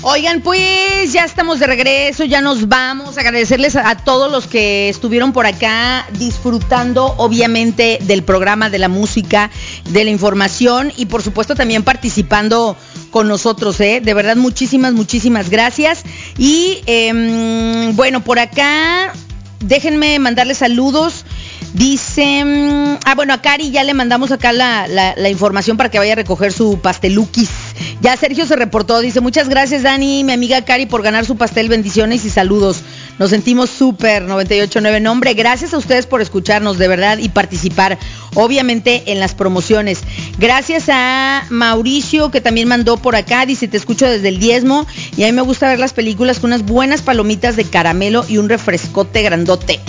Oigan, pues ya estamos de regreso, ya nos vamos. Agradecerles a todos los que estuvieron por acá disfrutando, obviamente, del programa, de la música, de la información y, por supuesto, también participando con nosotros, De verdad, muchísimas gracias. Y, bueno, por acá, déjenme mandarles saludos. Dice, bueno, a Cari ya le mandamos acá la información para que vaya a recoger su pasteluquis. Ya Sergio se reportó, dice, muchas gracias Dani, mi amiga Cari, por ganar su pastel, bendiciones y saludos. Nos sentimos súper, 98.9. No, hombre, gracias a ustedes por escucharnos, de verdad, y participar, obviamente, en las promociones. Gracias a Mauricio, que también mandó por acá, dice, te escucho desde el diezmo, y a mí me gusta ver las películas con unas buenas palomitas de caramelo y un refrescote grandote.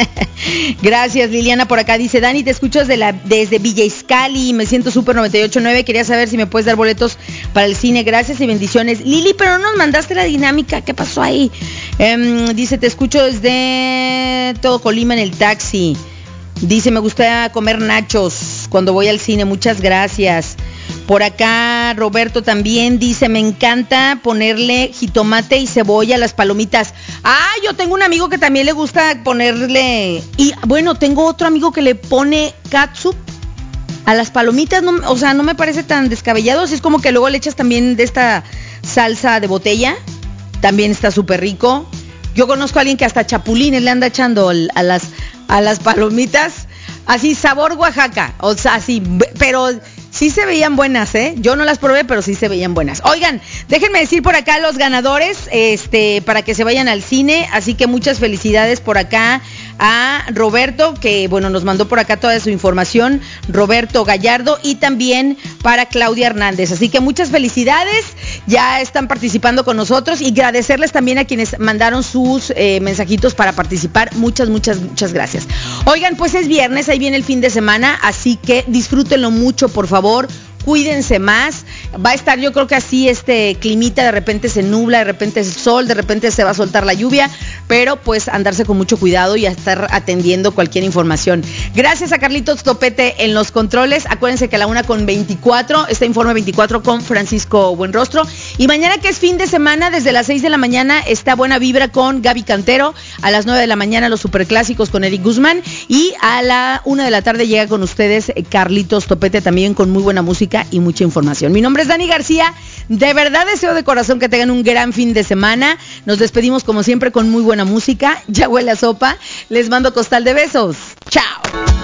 Gracias, Liliana, por acá, dice, Dani, te escucho desde Villa Izcalli, me siento súper, 98.9, quería saber si me puedes dar boletos para el cine, gracias y bendiciones. Lili, pero no nos mandaste la dinámica, ¿qué pasó ahí? Dice, te escucho desde todo Colima en el taxi. Dice, me gusta comer nachos cuando voy al cine, muchas gracias. Por acá Roberto también dice, me encanta ponerle jitomate y cebolla a las palomitas. Yo tengo un amigo que también le gusta ponerle, y bueno, tengo otro amigo que le pone catsup a las palomitas, no, o sea, no me parece tan descabellado, así es como que luego le echas también de esta salsa de botella, también está súper rico. Yo conozco a alguien que hasta chapulines le anda echando a las palomitas, así sabor Oaxaca, o sea, así, pero sí se veían buenas, Yo no las probé, pero sí se veían buenas. Oigan, déjenme decir por acá los ganadores, para que se vayan al cine, así que muchas felicidades por acá a Roberto, que bueno, nos mandó por acá toda su información, Roberto Gallardo, y también para Claudia Hernández, así que muchas felicidades, ya están participando con nosotros, y agradecerles también a quienes mandaron sus mensajitos para participar, muchas gracias. Oigan, pues es viernes, ahí viene el fin de semana, así que disfrútenlo mucho, por favor. Cuídense más, va a estar yo creo que así climita, de repente se nubla, de repente es sol, de repente se va a soltar la lluvia, pero pues andarse con mucho cuidado y a estar atendiendo cualquier información. Gracias a Carlitos Topete en los controles, acuérdense que a la 1:24 está Informe 24 con Francisco Buenrostro, y mañana que es fin de semana, desde las 6 de la mañana está Buena Vibra con Gaby Cantero, a las 9 de la mañana los superclásicos con Eric Guzmán, y a la 1 de la tarde llega con ustedes Carlitos Topete también con muy buena música y mucha información. Mi nombre es Dani García, de verdad deseo de corazón que tengan un gran fin de semana. Nos despedimos como siempre con muy buena música, ya huele a sopa, les mando costal de besos, chao.